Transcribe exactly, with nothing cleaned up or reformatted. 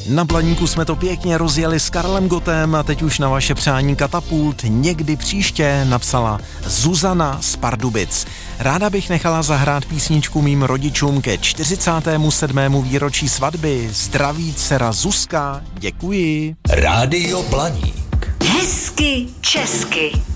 Na Blaníku jsme to pěkně rozjeli s Karlem Gottem a teď už na vaše přání Katapult někdy příště napsala Zuzana z Pardubic. Ráda bych nechala zahrát písničku mým rodičům ke čtyřicátému sedmému výročí svatby. Zdraví dcera Zuzka, děkuji. Rádio Blaník. Hezky česky.